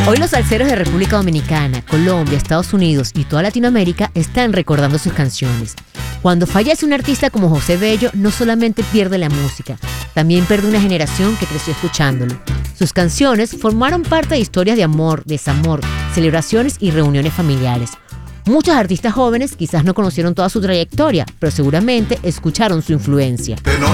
Hoy los salseros de República Dominicana, Colombia, Estados Unidos y toda Latinoamérica están recordando sus canciones. Cuando fallece un artista como José Bello, no solamente pierde la música, también pierde una generación que creció escuchándolo. Sus canciones formaron parte de historias de amor, desamor, celebraciones y reuniones familiares. Muchos artistas jóvenes quizás no conocieron toda su trayectoria, pero seguramente escucharon su influencia. De noche